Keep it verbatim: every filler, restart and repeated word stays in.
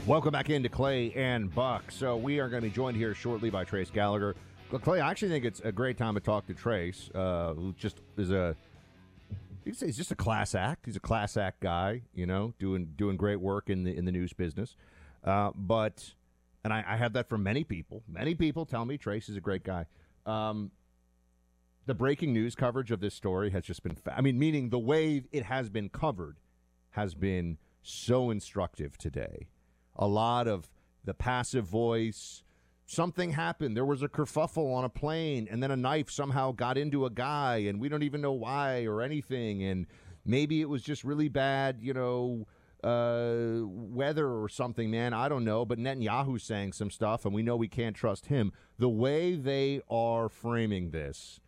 Welcome back into Clay and Buck. So we are going to be joined here shortly by Trace Gallagher. Well, Clay, I actually think it's a great time to talk to Trace, uh, who just is a you can say he's just a class act. He's a class act guy, you know, doing doing great work in the in the news business. Uh, but and I, I have that from many people. Many people tell me Trace is a great guy. Um, the breaking news coverage of this story has just been, fa- I mean, meaning the way it has been covered has been so instructive today. A lot of the passive voice. Something happened. There was a kerfuffle on a plane, and then a knife somehow got into a guy, and we don't even know why or anything. And maybe it was just really bad, you know, uh, weather or something, man. I don't know. But Netanyahu's saying some stuff, and we know we can't trust him. The way they are framing this